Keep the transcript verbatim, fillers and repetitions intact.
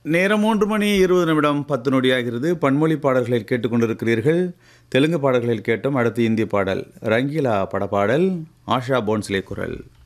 நேரம் மூன்று மணி இருபது நிமிடம் பத்து நொடியாகிறது. பன்மொழி பாடல்களில் கேட்டுக்கொண்டிருக்கிறீர்கள். தெலுங்கு பாடல்களில் கேட்டோம். அடுத்து இந்தி பாடல் ரங்கீலா படப்பாடல் ஆஷா போன்ஸ்லே குரல்.